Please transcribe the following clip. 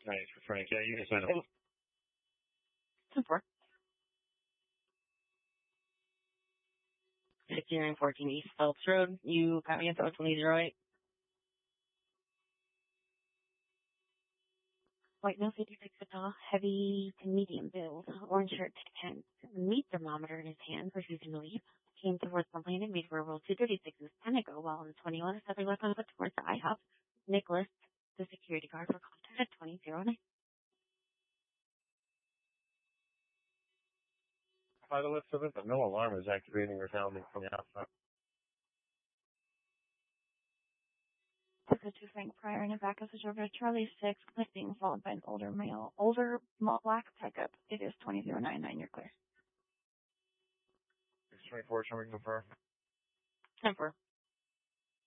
Nice for Frank. Yeah, you can send him. 10-4. 5914 East Phelps Road. You got me at the 2008. White Nose 86 Utah, heavy to medium build, orange shirt 10. Meat thermometer in his hand, refusing to leave. Came towards the lane and made verbal 236's 10 ago while on the 21 other left on foot towards the IHOP. Nicholas, the security guard, for contact at 2009. By the list of it, but no alarm is activating or sounding from the outside. Took a 2 Frank Pryor in a back of the over to Charlie 6, being followed by an older black pickup. It is 20099. You're clear. 624, shall we confirm? 10-4.